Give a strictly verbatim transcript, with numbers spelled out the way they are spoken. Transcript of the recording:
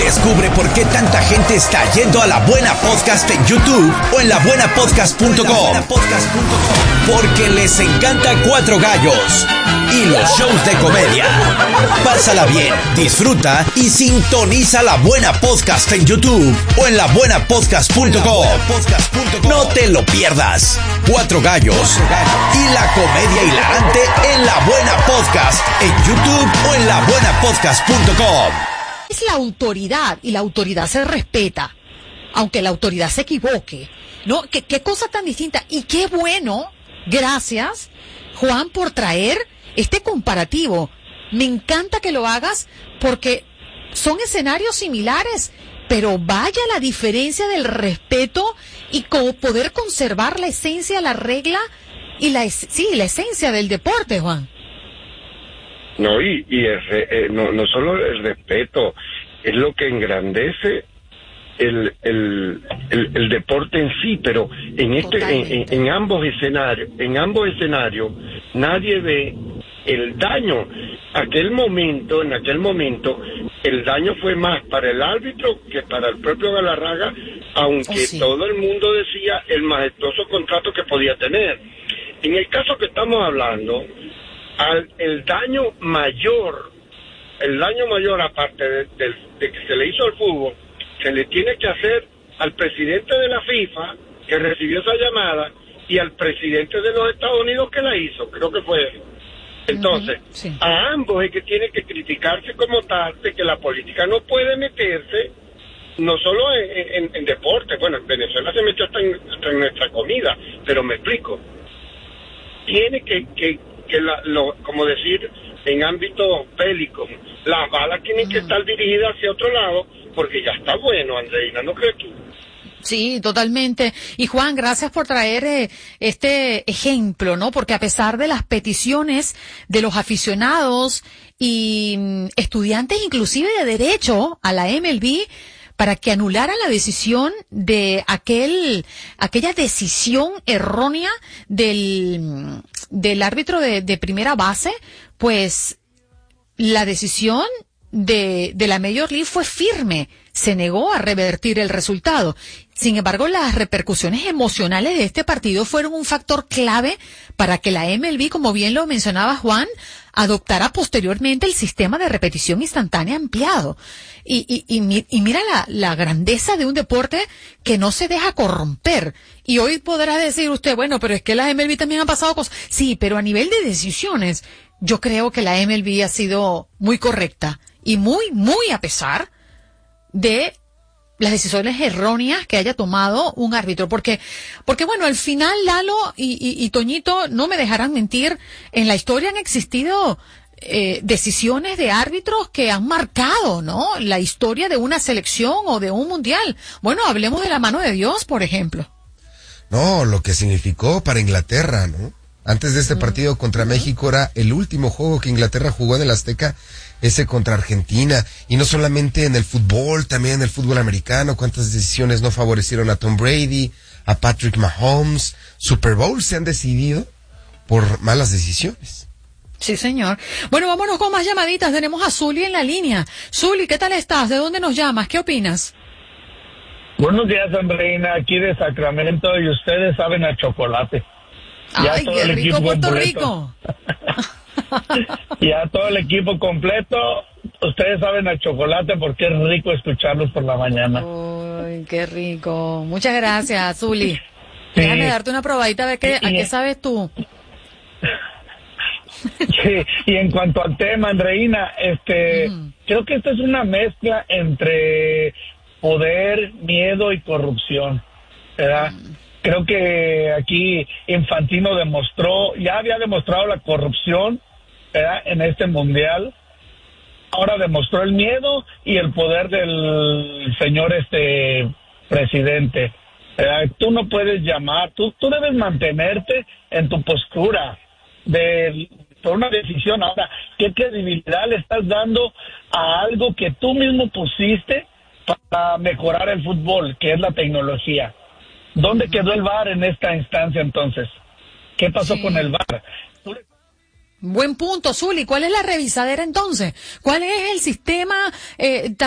Descubre por qué tanta gente está yendo a La Buena Podcast en YouTube o en la buena podcast punto com. Porque les encanta Cuatro Gallos y los shows de comedia. Pásala bien, disfruta y sintoniza La Buena Podcast en YouTube o en la buena podcast punto com. No te lo pierdas. Cuatro Gallos y la comedia hilarante en La Buena Podcast en YouTube o en la buena podcast punto com. Es la autoridad y la autoridad se respeta, aunque la autoridad se equivoque, ¿no? ¿Qué, qué cosa tan distinta? Y qué bueno, gracias, Juan, por traer este comparativo. Me encanta que lo hagas porque son escenarios similares, pero vaya la diferencia del respeto y cómo poder conservar la esencia, la regla y la, sí, la esencia del deporte, Juan. No, y, y el, eh, no, no solo el respeto, es lo que engrandece el, el, el, el deporte en sí, pero en este, en, en, en ambos escenarios, en ambos escenarios, nadie ve el daño. Aquel momento, en aquel momento, el daño fue más para el árbitro que para el propio Galarraga, aunque oh, sí. todo el mundo decía el majestuoso contrato que podía tener. En el caso que estamos hablando, al, el daño mayor, el daño mayor aparte de, de, de que se le hizo al fútbol, se le tiene que hacer al presidente de la FIFA, que recibió esa llamada, y al presidente de los Estados Unidos que la hizo, creo que fue él. Entonces, uh-huh, sí. a ambos es que tiene que criticarse como tal, de que la política no puede meterse, no solo en, en, en deporte, bueno, en Venezuela se metió hasta en, hasta en nuestra comida, pero me explico, tiene que, que, que la, lo, como decir, en ámbito bélico, las balas tienen uh-huh. que estar dirigidas hacia otro lado, porque ya está bueno, Andreina, ¿no crees tú? Sí, totalmente. Y Juan, gracias por traer eh, este ejemplo, ¿no? Porque a pesar de las peticiones de los aficionados y mm, estudiantes inclusive de derecho a la M L B para que anulara la decisión de aquel, aquella decisión errónea del, del árbitro de, de primera base, pues la decisión de, de la Major League fue firme. Se negó a revertir el resultado. Sin embargo, las repercusiones emocionales de este partido fueron un factor clave para que la M L B, como bien lo mencionaba Juan, adoptara posteriormente el sistema de repetición instantánea ampliado. Y, y, y, y mira la, la grandeza de un deporte que no se deja corromper. Y hoy podrá decir usted, bueno, pero es que la M L B también ha pasado cosas. Sí, pero a nivel de decisiones, yo creo que la M L B ha sido muy correcta y muy, muy a pesar de las decisiones erróneas que haya tomado un árbitro, porque, porque bueno, al final Lalo y, y, y Toñito no me dejarán mentir, en la historia han existido eh, decisiones de árbitros que han marcado, ¿no? La historia de una selección o de un mundial. Bueno, hablemos de la mano de Dios, por ejemplo. No, lo que significó para Inglaterra, ¿no? Antes de este mm. partido contra mm. México era el último juego que Inglaterra jugó en el Azteca, ese contra Argentina, y no solamente en el fútbol, también en el fútbol americano, cuántas decisiones no favorecieron a Tom Brady, a Patrick Mahomes. Super Bowl se han decidido por malas decisiones. Sí, señor. Bueno, vámonos con más llamaditas. Tenemos a Zuli en la línea. Zuli, ¿qué tal estás? ¿De dónde nos llamas? ¿Qué opinas? Buenos días, Andreina, aquí de Sacramento, y ustedes saben a chocolate. Ya Ay, qué rico Puerto Rico. Y a todo el equipo completo, ustedes saben a chocolate porque es rico escucharlos por la mañana. Uy, qué rico. Muchas gracias, Zuli. Sí. Déjame darte una probadita a ver qué, y, a qué sabes tú. Sí, y en cuanto al tema, Andreina, este, mm. creo que esta es una mezcla entre poder, miedo y corrupción, ¿verdad? Mm. Creo que aquí Infantino demostró, ya había demostrado la corrupción, ¿verdad?, en este mundial. Ahora demostró el miedo y el poder del señor este presidente. ¿Verdad? Tú no puedes llamar, tú tú debes mantenerte en tu postura de por una decisión. Ahora, ¿qué credibilidad le estás dando a algo que tú mismo pusiste para mejorar el fútbol, que es la tecnología? ¿Dónde quedó el V A R en esta instancia entonces? ¿Qué pasó sí. con el V A R? Buen punto, Zuli. ¿Cuál es la revisadera entonces? ¿Cuál es el sistema eh,